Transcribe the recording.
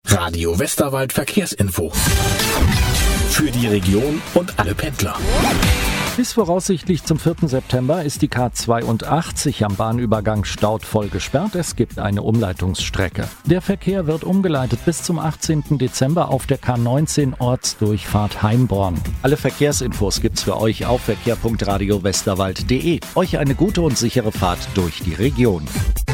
Radio Westerwald Verkehrsinfo. Für die Region und alle Pendler. Bis voraussichtlich zum 4. September ist die K82 am Bahnübergang Staudt voll gesperrt. Es gibt eine Umleitungsstrecke. Der Verkehr wird umgeleitet bis zum 18. Dezember auf der K19 Ortsdurchfahrt Heimborn. Alle Verkehrsinfos gibt's für euch auf verkehr.radiowesterwald.de. Euch eine gute und sichere Fahrt durch die Region.